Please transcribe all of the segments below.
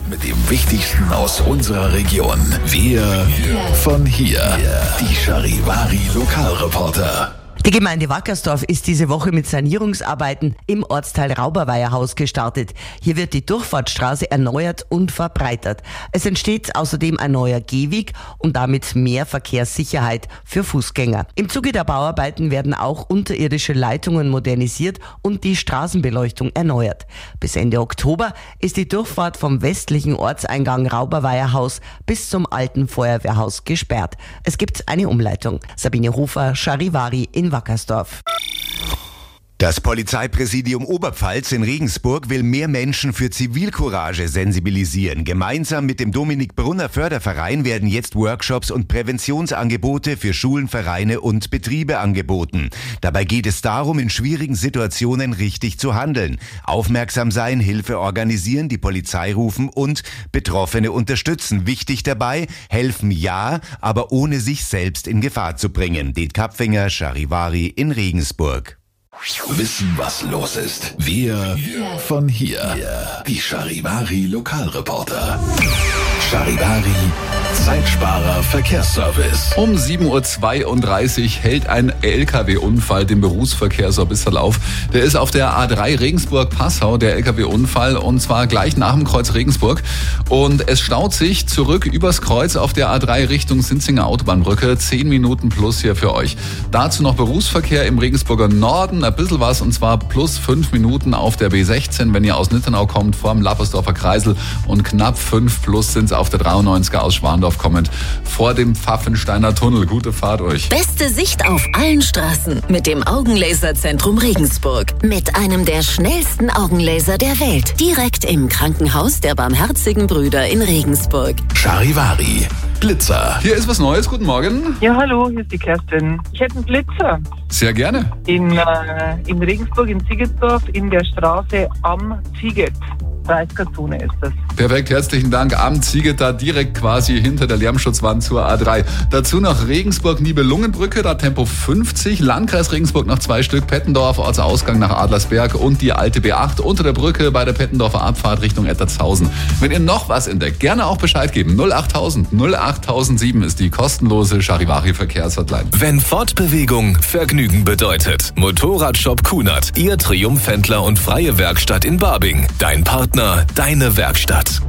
mit dem Wichtigsten aus unserer Region. Wir von hier. Die Charivari Lokalreporter. Die Gemeinde Wackersdorf ist diese Woche mit Sanierungsarbeiten im Ortsteil Rauberweierhaus gestartet. Hier wird die Durchfahrtsstraße erneuert und verbreitert. Es entsteht außerdem ein neuer Gehweg und damit mehr Verkehrssicherheit für Fußgänger. Im Zuge der Bauarbeiten werden auch unterirdische Leitungen modernisiert und die Straßenbeleuchtung erneuert. Bis Ende Oktober ist die Durchfahrt vom westlichen Ortseingang Rauberweierhaus bis zum alten Feuerwehrhaus gesperrt. Es gibt eine Umleitung. Sabine Hofer, Charivari in Wackersdorf. Das Polizeipräsidium Oberpfalz in Regensburg will mehr Menschen für Zivilcourage sensibilisieren. Gemeinsam mit dem Dominik Brunner Förderverein werden jetzt Workshops und Präventionsangebote für Schulen, Vereine und Betriebe angeboten. Dabei geht es darum, in schwierigen Situationen richtig zu handeln. Aufmerksam sein, Hilfe organisieren, die Polizei rufen und Betroffene unterstützen. Wichtig dabei, helfen ja, aber ohne sich selbst in Gefahr zu bringen. Det Kapfinger, Charivari in Regensburg. Wissen, was los ist. Wir von hier. Die Charivari Lokalreporter. Charivari Zeitsparer Verkehrsservice. Um 7.32 Uhr hält ein LKW-Unfall den Berufsverkehr so ein bisschen auf. Der ist auf der A3 Regensburg-Passau, der LKW-Unfall, und zwar gleich nach dem Kreuz Regensburg. Und es staut sich zurück übers Kreuz auf der A3 Richtung Sinzinger Autobahnbrücke. 10 Minuten plus hier für euch. Dazu noch Berufsverkehr im Regensburger Norden, ein bisschen was, und zwar plus 5 Minuten auf der B16, wenn ihr aus Nittenau kommt, vorm Lappersdorfer Kreisel, und knapp 5 plus sind es auf der 93er aus Schwandorf kommend, vor dem Pfaffensteiner Tunnel. Gute Fahrt euch. Beste Sicht auf allen Straßen mit dem Augenlaserzentrum Regensburg. Mit einem der schnellsten Augenlaser der Welt. Direkt im Krankenhaus der Barmherzigen Brüder in Regensburg. Charivari Blitzer. Hier ist was Neues. Guten Morgen. Ja, hallo, hier ist die Kerstin. Ich hätte einen Blitzer Sehr gerne. in Regensburg, in Ziegetdorf, in der Straße am Zieget. 30er-Zone ist das. Perfekt, herzlichen Dank. Am Zieget, da direkt quasi hinter der Lärmschutzwand zur A3. Dazu noch Regensburg-Nibelungenbrücke, da Tempo 50. Landkreis Regensburg noch 2 Stück. Pettendorf, Ortsausgang nach Adlersberg und die alte B8 unter der Brücke bei der Pettendorfer Abfahrt Richtung Ettertshausen. Wenn ihr noch was entdeckt, gerne auch Bescheid geben. 08000 08007 ist die kostenlose Charivari Verkehrshotline. Wenn Fortbewegung Vergnügen bedeutet. Motorradshop Kunert, Ihr Triumphhändler und freie Werkstatt in Barbing. Dein Partner, deine Werkstatt.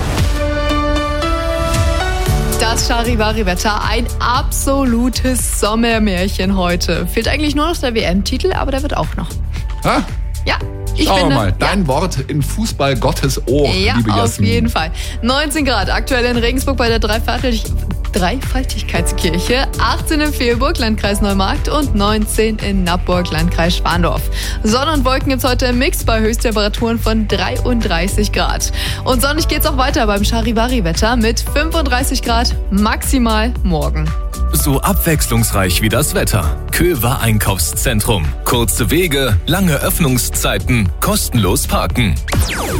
Das Charivari-Wetter, ein absolutes Sommermärchen heute. Fehlt eigentlich nur noch der WM-Titel, aber der wird auch noch. Ha? Ja. Schauen wir mal. Dein Wort in Fußball Gottes Ohr, liebe auf Jasmin. jeden Fall. 19 Grad aktuell in Regensburg bei der Dreifaltigkeitskirche, 18 in Fehlburg, Landkreis Neumarkt, und 19 in Nappburg, Landkreis Schwandorf. Sonne und Wolken gibt's heute im Mix bei Höchsttemperaturen von 33 Grad. Und sonnig geht's auch weiter beim Charivari-Wetter mit 35 Grad maximal morgen. So abwechslungsreich wie das Wetter. Köver Einkaufszentrum. Kurze Wege, lange Öffnungszeiten, kostenlos parken.